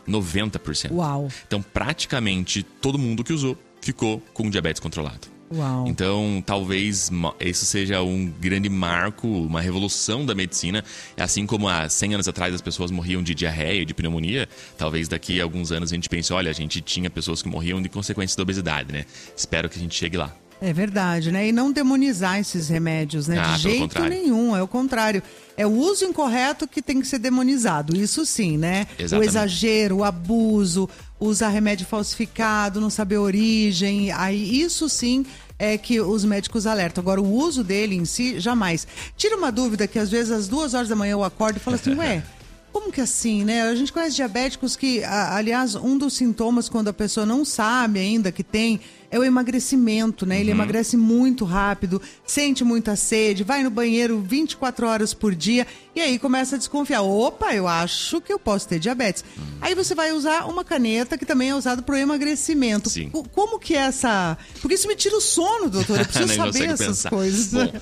S14: 90%.
S4: Uau!
S14: Então, praticamente todo mundo que usou ficou com diabetes controlado.
S4: Uau.
S14: Então, talvez isso seja um grande marco, uma revolução da medicina. Assim como há 100 anos atrás as pessoas morriam de diarreia, de pneumonia, talvez daqui a alguns anos a gente pense, olha, a gente tinha pessoas que morriam de consequências da obesidade, né? Espero que a gente chegue lá.
S4: É verdade, né? E não demonizar esses remédios, né? De jeito nenhum, é o contrário. É o uso incorreto que tem que ser demonizado, isso sim, né?
S14: Exatamente.
S4: O exagero, o abuso, usar remédio falsificado, não saber a origem, aí isso sim é que os médicos alertam. Agora, o uso dele em si, jamais. Tira uma dúvida que às vezes às 2 horas da manhã eu acordo e falo assim, como que assim, né? A gente conhece diabéticos que, aliás, um dos sintomas quando a pessoa não sabe ainda que tem é o emagrecimento, né? Ele emagrece muito rápido, sente muita sede, vai no banheiro 24 horas por dia e aí começa a desconfiar. Opa, eu acho que eu posso ter diabetes. Aí você vai usar uma caneta que também é usada para o emagrecimento.
S14: Sim.
S4: Como que é essa... Porque isso me tira o sono, doutor. Eu preciso saber essas coisas.
S14: Bom,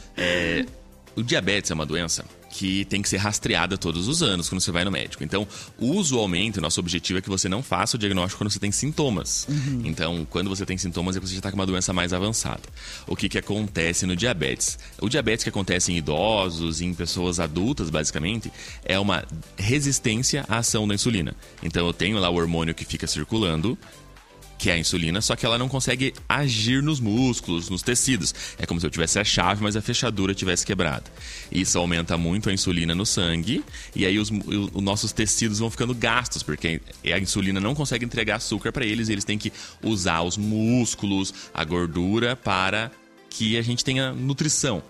S14: o diabetes é uma doença que tem que ser rastreada todos os anos quando você vai no médico. Então, usualmente, o nosso objetivo é que você não faça o diagnóstico quando você tem sintomas. Então, quando você tem sintomas, é que você já está com uma doença mais avançada. O que acontece no diabetes? O diabetes que acontece em idosos, em pessoas adultas, basicamente, é uma resistência à ação da insulina. Então, eu tenho lá o hormônio que fica circulando, que é a insulina, só que ela não consegue agir nos músculos, nos tecidos. É como se eu tivesse a chave, mas a fechadura tivesse quebrada. Isso aumenta muito a insulina no sangue, e aí os nossos tecidos vão ficando gastos, porque a insulina não consegue entregar açúcar para eles, e eles têm que usar os músculos, a gordura, para que a gente tenha nutrição.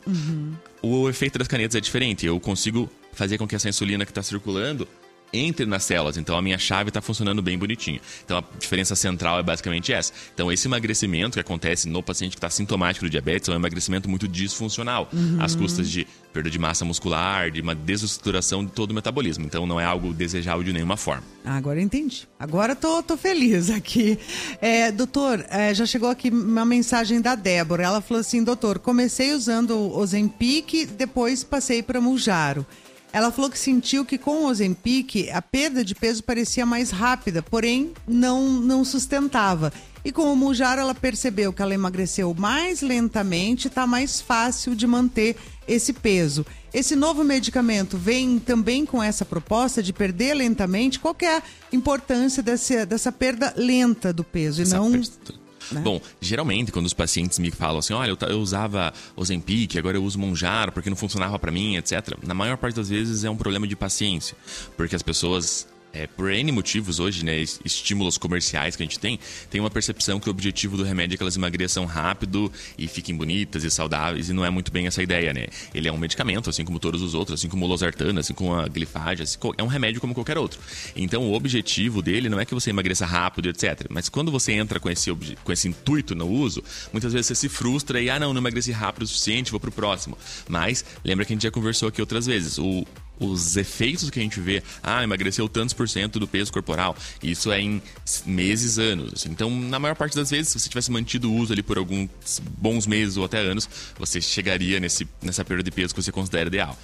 S14: O efeito das canetas é diferente. Eu consigo fazer com que essa insulina que está circulando entre nas células, então a minha chave está funcionando bem bonitinho. Então a diferença central é basicamente essa. Então esse emagrecimento que acontece no paciente que está sintomático do diabetes é um emagrecimento muito disfuncional, às custas de perda de massa muscular, de uma desestruturação de todo o metabolismo. Então não é algo desejável de nenhuma forma.
S4: Agora eu entendi. Agora tô feliz aqui. Doutor, já chegou aqui uma mensagem da Débora. Ela falou assim, doutor, comecei usando o Ozempic, depois passei para Mounjaro. Ela falou que sentiu que com o Ozempic a perda de peso parecia mais rápida, porém não sustentava. E com o Mounjaro ela percebeu que ela emagreceu mais lentamente, está mais fácil de manter esse peso. Esse novo medicamento vem também com essa proposta de perder lentamente. Qual que é a importância dessa perda lenta do peso? E não... Né?
S14: Bom, geralmente quando os pacientes me falam assim, olha, eu usava Ozempic, agora eu uso Mounjaro porque não funcionava pra mim, etc. Na maior parte das vezes é um problema de paciência, porque as pessoas... por N motivos hoje, né, estímulos comerciais que a gente tem uma percepção que o objetivo do remédio é que elas emagreçam rápido e fiquem bonitas e saudáveis, e não é muito bem essa ideia, né? Ele é um medicamento, assim como todos os outros, assim como o losartano, assim como a glifage, assim, é um remédio como qualquer outro. Então o objetivo dele não é que você emagreça rápido, etc. Mas quando você entra com esse intuito no uso, muitas vezes você se frustra e, não emagreci rápido o suficiente, vou pro próximo. Mas lembra que a gente já conversou aqui outras vezes, os efeitos que a gente vê, emagreceu tantos % do peso corporal, isso é em meses, anos. Então, na maior parte das vezes, se você tivesse mantido o uso ali por alguns bons meses ou até anos, você chegaria nessa perda de peso que você considera ideal.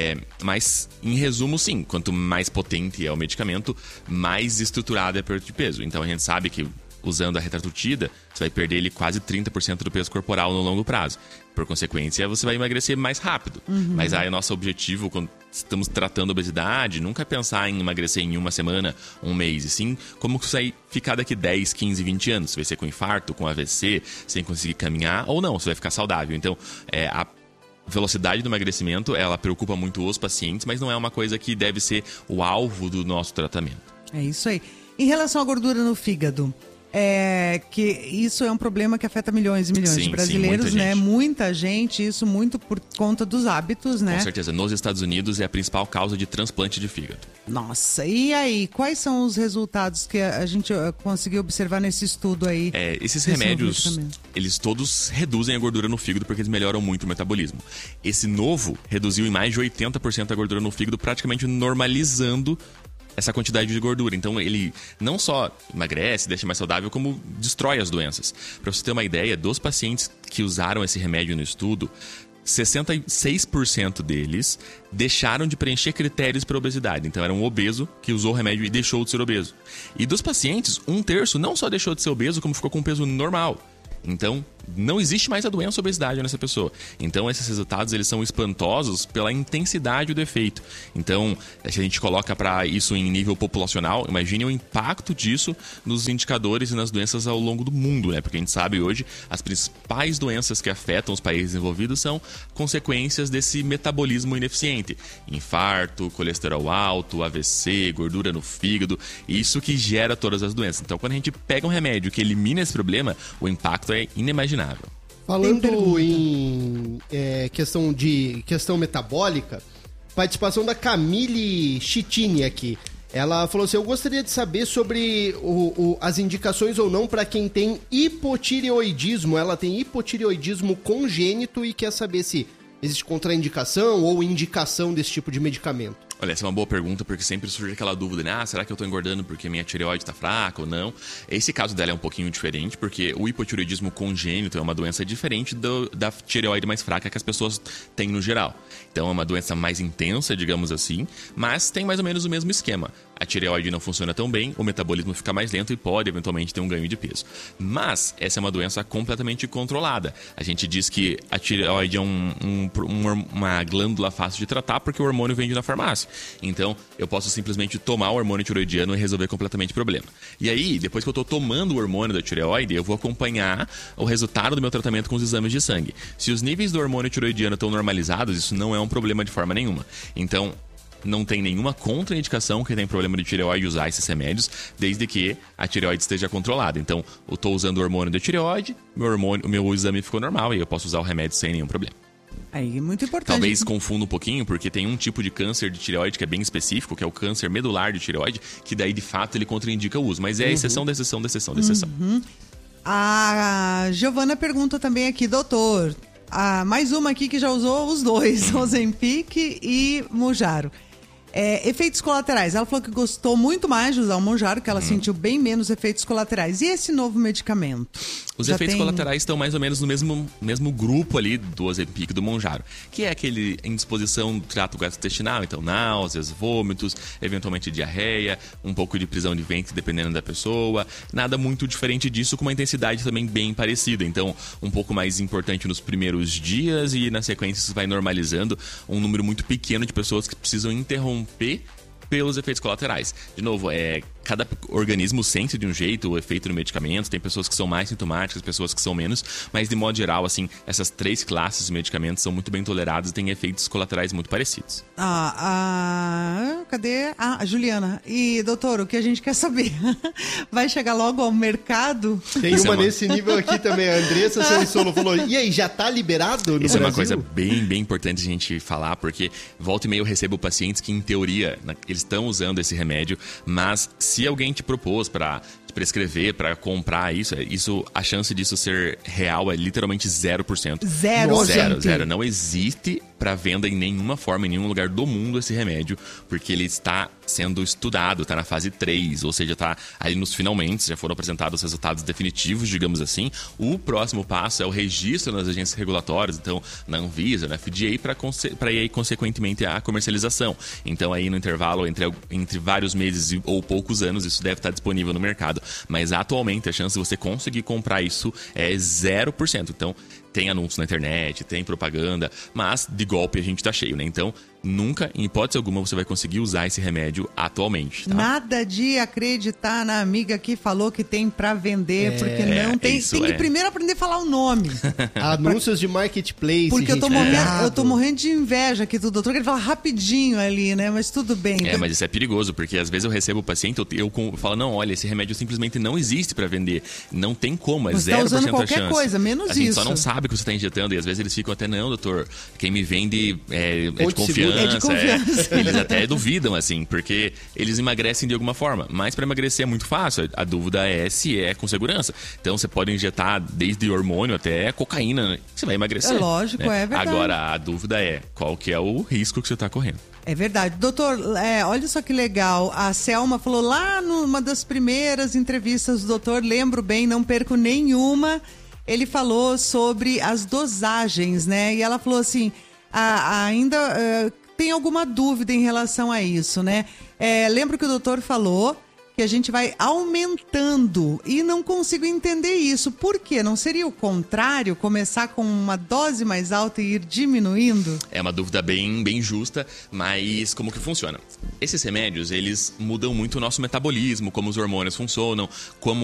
S14: Mas, em resumo, sim, quanto mais potente é o medicamento, mais estruturado é a perda de peso. Então, a gente sabe que usando a retratutida, você vai perder ele quase 30% do peso corporal no longo prazo. Por consequência, você vai emagrecer mais rápido. Mas aí o nosso objetivo, quando estamos tratando a obesidade, nunca é pensar em emagrecer em uma semana, um mês, e sim como você vai ficar daqui 10, 15, 20 anos. Você vai ser com infarto, com AVC, sem conseguir caminhar, ou não, você vai ficar saudável. Então, a velocidade do emagrecimento, ela preocupa muito os pacientes, mas não é uma coisa que deve ser o alvo do nosso tratamento.
S4: É isso aí. Em relação à gordura no fígado, que isso é um problema que afeta milhões e milhões de brasileiros, né? Muita gente, isso muito por conta dos hábitos, né?
S14: Com certeza. Nos Estados Unidos é a principal causa de transplante de fígado.
S4: Nossa, e aí? Quais são os resultados que a gente conseguiu observar nesse estudo aí?
S14: Esses remédios, eles todos reduzem a gordura no fígado porque eles melhoram muito o metabolismo. Esse novo reduziu em mais de 80% a gordura no fígado, praticamente normalizando essa quantidade de gordura. Então ele não só emagrece, deixa mais saudável, como destrói as doenças. Para você ter uma ideia, dos pacientes que usaram esse remédio no estudo, 66% deles deixaram de preencher critérios para obesidade. Então era um obeso que usou o remédio e deixou de ser obeso. E dos pacientes, 1/3 não só deixou de ser obeso, como ficou com peso normal. Então, não existe mais a doença obesidade nessa pessoa. Então, esses resultados eles são espantosos pela intensidade do efeito. Então, se a gente coloca para isso em nível populacional, imagine o impacto disso nos indicadores e nas doenças ao longo do mundo, né? Porque a gente sabe hoje, as principais doenças que afetam os países desenvolvidos são consequências desse metabolismo ineficiente. Infarto, colesterol alto, AVC, gordura no fígado, isso que gera todas as doenças. Então, quando a gente pega um remédio que elimina esse problema, o impacto é inimaginável.
S1: Falando em questão metabólica, participação da Camille Chitini aqui. Ela falou assim, eu gostaria de saber sobre as indicações ou não para quem tem hipotireoidismo. Ela tem hipotireoidismo congênito e quer saber se existe contraindicação ou indicação desse tipo de medicamento.
S14: Olha, essa é uma boa pergunta, porque sempre surge aquela dúvida, né? Será que eu tô engordando porque minha tireoide tá fraca ou não? Esse caso dela é um pouquinho diferente, porque o hipotireoidismo congênito é uma doença diferente da tireoide mais fraca que as pessoas têm no geral. Então é uma doença mais intensa, digamos assim, mas tem mais ou menos o mesmo esquema. A tireoide não funciona tão bem, o metabolismo fica mais lento e pode eventualmente ter um ganho de peso. Mas essa é uma doença completamente controlada. A gente diz que a tireoide é uma glândula fácil de tratar porque o hormônio vende na farmácia. Então, eu posso simplesmente tomar o hormônio tireoidiano e resolver completamente o problema. E aí, depois que eu estou tomando o hormônio da tireoide, eu vou acompanhar o resultado do meu tratamento com os exames de sangue. Se os níveis do hormônio tireoidiano estão normalizados, isso não é um problema de forma nenhuma. Então, não tem nenhuma contraindicação que tem problema de tireoide usar esses remédios, desde que a tireoide esteja controlada. Então, eu estou usando o hormônio da tireoide, o meu exame ficou normal e eu posso usar o remédio sem nenhum problema.
S4: Aí, muito importante.
S14: Talvez confunda um pouquinho, porque tem um tipo de câncer de tireoide que é bem específico, que é o câncer medular de tireoide, que daí, de fato, ele contraindica o uso. Mas é exceção da exceção da exceção da exceção.
S4: A Giovana pergunta também aqui, doutor, mais uma aqui que já usou os dois, Ozempic e Mounjaro. Efeitos colaterais. Ela falou que gostou muito mais de usar o Mounjaro, que ela sentiu bem menos efeitos colaterais. E esse novo medicamento?
S14: Os efeitos colaterais estão mais ou menos no mesmo grupo ali do Ozempic e do Mounjaro, que é aquele indisposição do trato gastrointestinal, então náuseas, vômitos, eventualmente diarreia, um pouco de prisão de ventre dependendo da pessoa. Nada muito diferente disso, com uma intensidade também bem parecida. Então, um pouco mais importante nos primeiros dias e na sequência isso vai normalizando um número muito pequeno de pessoas que precisam interromper pelos efeitos colaterais. De novo, cada organismo sente de um jeito o efeito do medicamento. Tem pessoas que são mais sintomáticas, pessoas que são menos, mas de modo geral, assim, essas 3 classes de medicamentos são muito bem toleradas e têm efeitos colaterais muito parecidos.
S4: Cadê? A Juliana. E, doutor, o que a gente quer saber? Vai chegar logo ao mercado?
S1: Tem uma nesse nível aqui também. A Andressa Sansolo falou, e aí, já tá liberado no Brasil?
S14: É uma coisa bem, bem importante a gente falar, porque volta e meia eu recebo pacientes que, em teoria, eles estão usando esse remédio, mas se alguém te propôs para prescrever, para comprar isso, a chance disso ser real é literalmente 0%. Zero. Não existe para venda em nenhuma forma, em nenhum lugar do mundo esse remédio, porque ele está sendo estudado, está na fase 3, ou seja, está ali nos finalmente, já foram apresentados os resultados definitivos, digamos assim. O próximo passo é o registro nas agências regulatórias, então na Anvisa, na FDA, para ir aí, consequentemente, a comercialização. Então aí no intervalo entre vários meses ou poucos anos, isso deve estar disponível no mercado. Mas atualmente a chance de você conseguir comprar isso é 0%. Então tem anúncio na internet, tem propaganda, mas de golpe a gente tá cheio, né? Então nunca, em hipótese alguma, você vai conseguir usar esse remédio atualmente, tá?
S4: Nada de acreditar na amiga que falou que tem pra vender, porque não tem. Tem que primeiro aprender a falar o nome.
S1: Anúncios de marketplace.
S4: Porque eu tô morrendo de inveja aqui do doutor, que ele fala rapidinho ali, né? Mas tudo bem.
S14: Mas isso é perigoso, porque às vezes eu recebo o paciente, eu falo, não, olha, esse remédio simplesmente não existe pra vender. Não tem como, é 0%
S4: tá usando qualquer
S14: a chance.
S4: Coisa, menos
S14: a gente
S4: isso.
S14: só não sabe que você tá injetando, e às vezes eles ficam até, não, doutor, quem me vende é de confiança. Eles até duvidam, assim, porque eles emagrecem de alguma forma. Mas para emagrecer é muito fácil. A dúvida é se é com segurança. Então você pode injetar desde hormônio até cocaína, né? Você vai emagrecer.
S4: É lógico, né? É verdade.
S14: Agora, a dúvida é qual que é o risco que você está correndo.
S4: É verdade. Doutor, olha só que legal. A Selma falou lá numa das primeiras entrevistas do doutor, lembro bem, não perco nenhuma. Ele falou sobre as dosagens, né? E ela falou assim, ainda tem alguma dúvida em relação a isso, né? Lembro que o doutor falou que a gente vai aumentando e não consigo entender isso. Por quê? Não seria o contrário, começar com uma dose mais alta e ir diminuindo?
S14: É uma dúvida bem, bem justa, mas como que funciona? Esses remédios, eles mudam muito o nosso metabolismo, como os hormônios funcionam, como